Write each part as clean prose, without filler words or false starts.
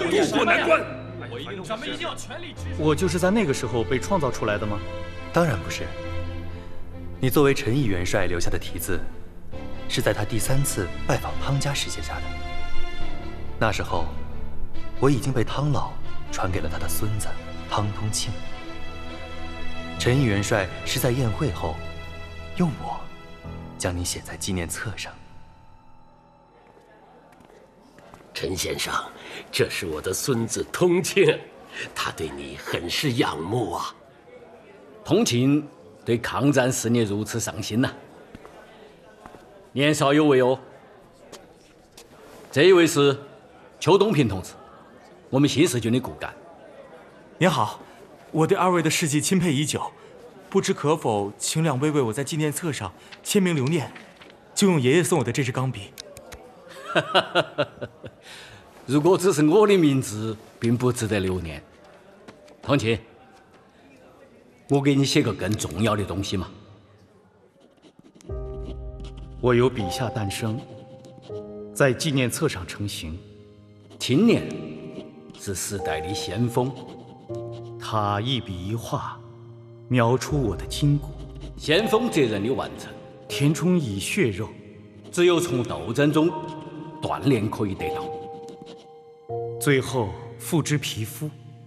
渡过难关。 咱们一定要全力支持。 我就是在那个时候被创造出来的吗？ 当然不是。你作为陈毅元帅留下的题字，是在他第3次拜访汤家时写下的。那时候，我已经被汤老传给了他的孙子汤通庆。陈毅元帅是在宴会后，用我将你写在纪念册上。 陈先生，这是我的孙子通庆，他对你很是仰慕啊。 通庆对抗战事业如此上心呐。年少有为哦。这一位是邱东平同志，我们新四军的骨干。 您好，我对2位的事迹钦佩已久，不知可否请2位为我在纪念册上签名留念，就用爷爷送我的这支钢笔。 如果只是我的名字，并不值得留念。通庆，我给你写个更重要的东西嘛。 我由笔下诞生，在纪念册上成型。 青年是时代的先锋， 他一笔一画，描出我的筋骨。 先锋责任的完成， 填充以血肉， 只有从斗争中锻炼可以得到， 最后付之皮肤。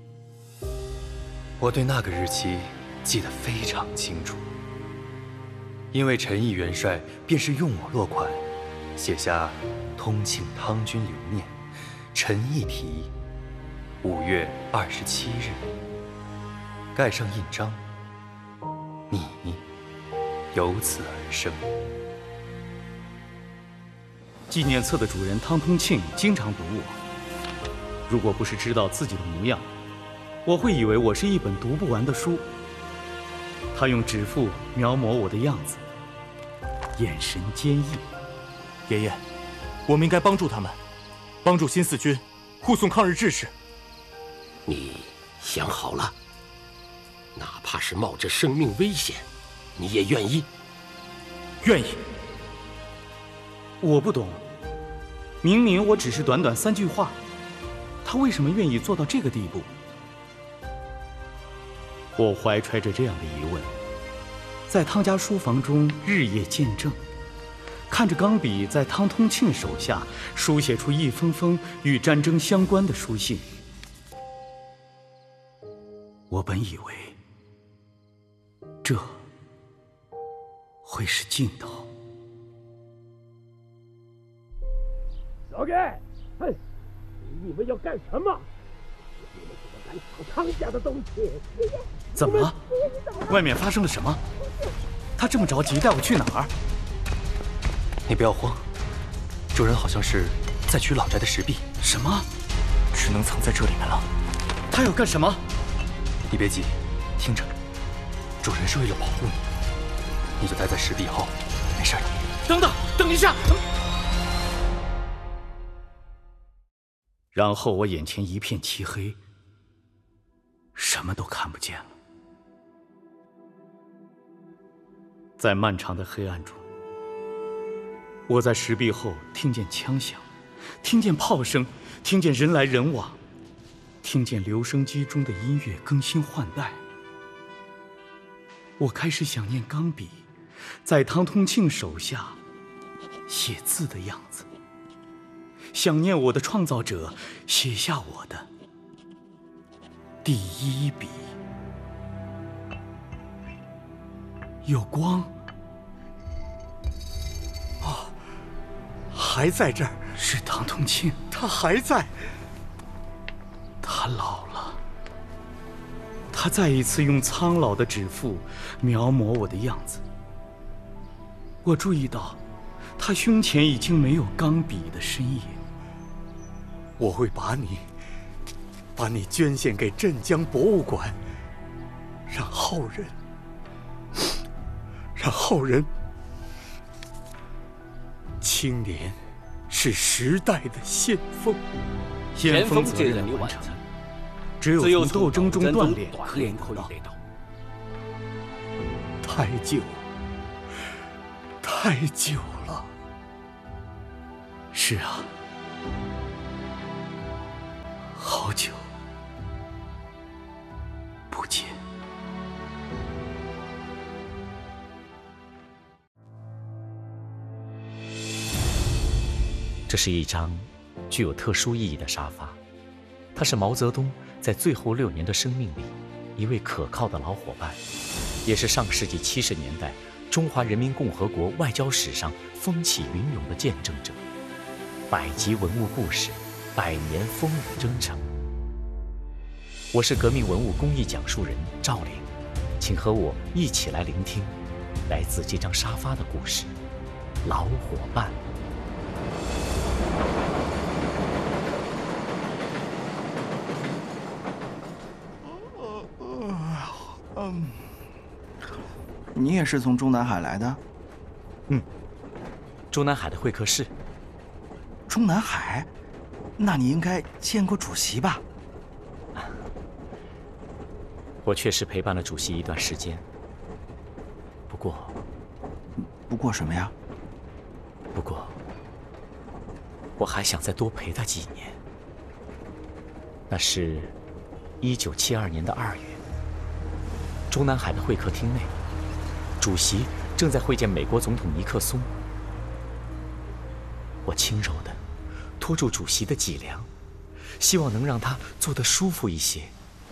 我对那个日期记得非常清楚，因为陈毅元帅便是用我落款，写下“通庆汤军留念，陈毅题，5月27日”，盖上印章，你由此而生。 纪念册的主人汤通庆经常读我，如果不是知道自己的模样，我会以为我是一本读不完的书。他用指腹描摹我的样子，眼神坚毅。 爷爷，我们应该帮助他们，帮助新四军护送抗日志士。 你想好了？哪怕是冒着生命危险，你也愿意？ 愿意。 我不懂，明明我只是短短3句话，他为什么愿意做到这个地步？我怀揣着这样的疑问，在汤家书房中日夜见证，看着钢笔在汤通庆手下书写出一封封与战争相关的书信。我本以为这会是尽头。 老盖，嘿，你们要干什么？你们怎么敢抢汤家的东西？ 怎么了？外面发生了什么？他这么着急带我去哪儿？ 你不要慌，主人好像是在取老宅的石壁。 什么？ 只能藏在这里面了。 他要干什么？ 你别急，听着，主人是为了保护你，你就待在石壁后，没事的。 等等，等一下！然后我眼前一片漆黑，什么都看不见了。在漫长的黑暗中，我在石壁后听见枪响，听见炮声，听见人来人往，听见留声机中的音乐更新换代。我开始想念钢笔在汤通庆手下写字的样子，想念我的创造者写下我的第一笔。有光， 哦，还在这儿。 是汤通庆， 他还在。 他老了，他再一次用苍老的指腹描摹我的样子。我注意到，他胸前已经没有钢笔的身影。 我会把你捐献给镇江博物馆，让后人，青年是时代的先锋， 先锋责任的完成，只有从斗争中锻炼可以得到。 太久了。 是啊， 好久不见。这是一张具有特殊意义的沙发，它是毛泽东在最后6年的生命里一位可靠的老伙伴，也是上世纪70年代中华人民共和国外交史上风起云涌的见证者。100集文物故事，100年风雨征程。我是革命文物公益讲述人赵玲，请和我一起来聆听来自这张沙发的故事——老伙伴。 你也是从中南海来的？ 中南海的会客室。 中南海？那你应该见过主席吧？ 我确实陪伴了主席一段时间， 不过什么呀？ 不过我还想再多陪他几年。那是1972年的2月，中南海的会客厅内，主席正在会见美国总统尼克松。我轻柔地拖住主席的脊梁，希望能让他坐得舒服一些。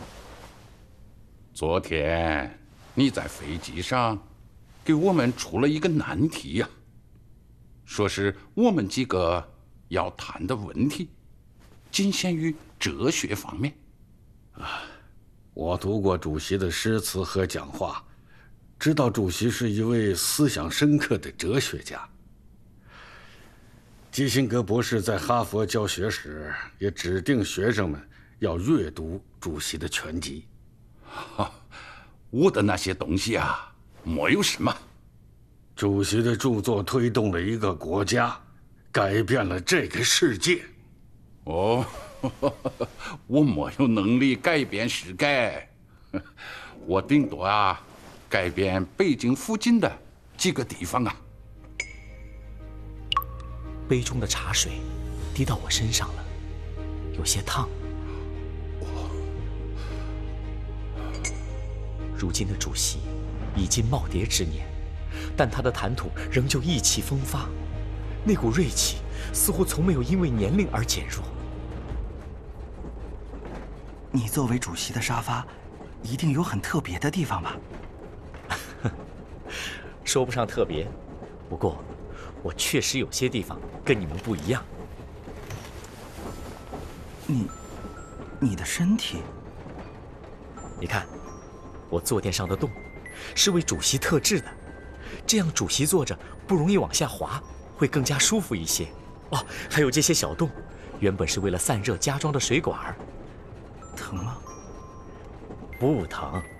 昨天你在飞机上给我们出了一个难题呀，说是我们几个要谈的问题仅限于哲学方面。 我读过主席的诗词和讲话，知道主席是一位思想深刻的哲学家。基辛格博士在哈佛教学时也指定学生们要阅读主席的全集。 我的那些东西啊，没有什么。 主席的著作推动了一个国家，改变了这个世界。 哦，我没有能力改变世界，我顶多改变北京附近的几个地方啊。 杯中的茶水滴到我身上了，有些烫。如今的主席已经耄耋之年，但他的谈吐仍旧意气风发，那股锐气似乎从没有因为年龄而减弱。 你作为主席的沙发，一定有很特别的地方吧？ 说不上特别，不过我确实有些地方跟你们不一样。 你的身体， 你看，我坐垫上的洞是为主席特制的，这样主席坐着不容易往下滑，会更加舒服一些。哦，还有这些小洞，原本是为了散热加装的水管。 疼吗？ 不疼。